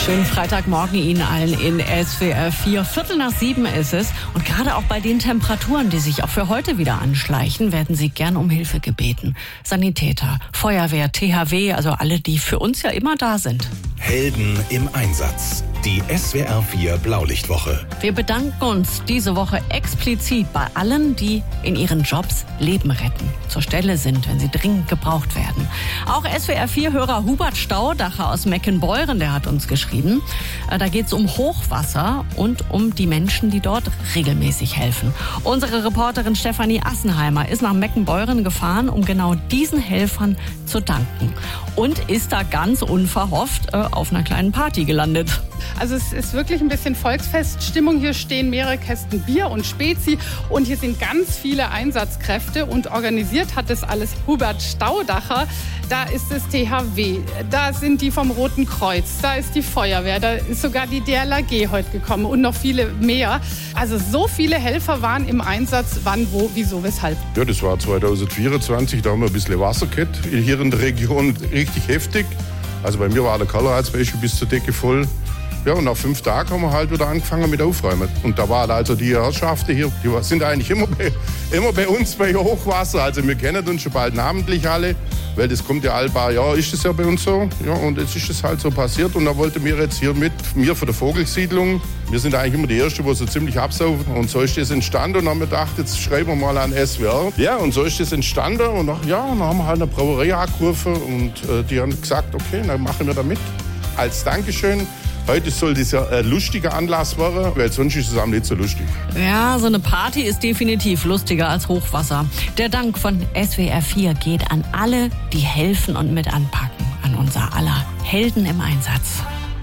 Schönen Freitagmorgen Ihnen allen in SWR 4. 6:15 ist es. Und gerade auch bei den Temperaturen, die sich auch für heute wieder anschleichen, werden Sie gern um Hilfe gebeten. Sanitäter, Feuerwehr, THW, also alle, die für uns ja immer da sind. Helden im Einsatz. Die SWR 4 Blaulichtwoche. Wir bedanken uns diese Woche explizit bei allen, die in ihren Jobs Leben retten, zur Stelle sind, wenn sie dringend gebraucht werden. Auch SWR 4-Hörer Hubert Staudacher aus Meckenbeuren, der hat uns geschrieben. Da geht es um Hochwasser und um die Menschen, die dort regelmäßig helfen. Unsere Reporterin Stefanie Assenheimer ist nach Meckenbeuren gefahren, um genau diesen Helfern zu danken. Und ist da ganz unverhofft auf einer kleinen Party gelandet. Also es ist wirklich ein bisschen Volksfeststimmung. Hier stehen mehrere Kästen Bier und Spezi und hier sind ganz viele Einsatzkräfte und organisiert hat das alles Hubert Staudacher. Da ist das THW, da sind die vom Roten Kreuz, da ist die Feuerwehr, da ist sogar die DLRG heute gekommen und noch viele mehr. Also so viele Helfer waren im Einsatz, wann, wo, wieso, weshalb. Ja, das war 2024, da haben wir ein bisschen Wasser gehabt, hier in der Region richtig heftig. Also bei mir war der Keller als Beispiel bis zur Decke voll. Ja, und nach 5 Tagen haben wir halt wieder angefangen mit Aufräumen. Und da waren also die Herrschaften hier, die sind eigentlich immer bei uns bei Hochwasser. Also wir kennen uns schon bald namentlich alle, weil das kommt ja alle paar Jahre, ist das ja bei uns so. Ja, und jetzt ist es halt so passiert und da wollten wir jetzt hier mit mir von der Vogelsiedlung, wir sind eigentlich immer die Ersten, die so ziemlich absaufen. Und so ist das entstanden und haben wir gedacht, jetzt schreiben wir mal an SWR. Ja, und so ist das entstanden und dann haben wir halt eine Brauerei angerufen und die haben gesagt, okay, dann machen wir da mit. Als Dankeschön. Heute soll das ja ein lustiger Anlass werden, weil sonst ist es auch nicht so lustig. Ja, so eine Party ist definitiv lustiger als Hochwasser. Der Dank von SWR 4 geht an alle, die helfen und mit anpacken. An unser aller Helden im Einsatz.